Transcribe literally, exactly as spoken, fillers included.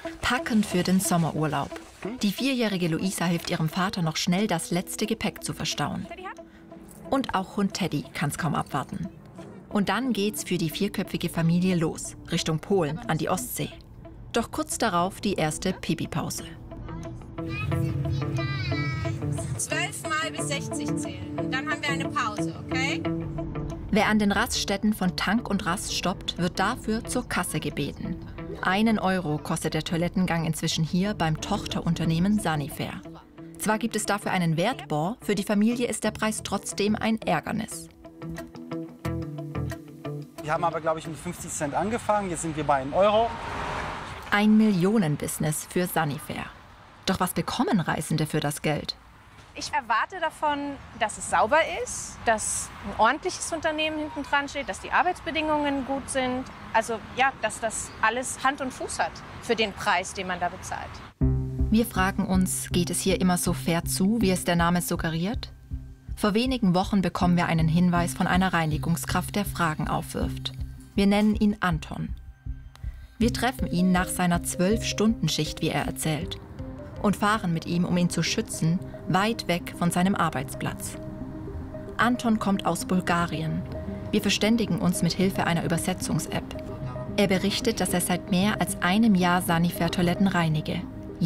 Packen für den Sommerurlaub. Die vierjährige Luisa hilft ihrem Vater noch schnell, das letzte Gepäck zu verstauen. Und auch Hund Teddy kann es kaum abwarten. Und dann geht's für die vierköpfige Familie los, Richtung Polen, an die Ostsee. Doch kurz darauf die erste Pipi-Pause. Zwölf Mal bis sechzig zählen und dann haben wir eine Pause, okay? Wer an den Raststätten von Tank und Rast stoppt, wird dafür zur Kasse gebeten. Einen Euro kostet der Toilettengang inzwischen hier beim Tochterunternehmen Sanifair. Zwar gibt es dafür einen Wertbon, für die Familie ist der Preis trotzdem ein Ärgernis. Wir haben aber, glaube ich, mit fünfzig Cent angefangen, jetzt sind wir bei einem Euro. Ein Millionenbusiness für Sanifair. Doch was bekommen Reisende für das Geld? Ich erwarte davon, dass es sauber ist, dass ein ordentliches Unternehmen hinten dran steht, dass die Arbeitsbedingungen gut sind. Also ja, dass das alles Hand und Fuß hat für den Preis, den man da bezahlt. Wir fragen uns, geht es hier immer so fair zu, wie es der Name suggeriert? Vor wenigen Wochen bekommen wir einen Hinweis von einer Reinigungskraft, der Fragen aufwirft. Wir nennen ihn Anton. Wir treffen ihn nach seiner Zwölf-Stunden-Schicht, wie er erzählt, und fahren mit ihm, um ihn zu schützen, weit weg von seinem Arbeitsplatz. Anton kommt aus Bulgarien. Wir verständigen uns mit Hilfe einer Übersetzungs-App. Er berichtet, dass er seit mehr als einem Jahr Sanifair-Toiletten reinige.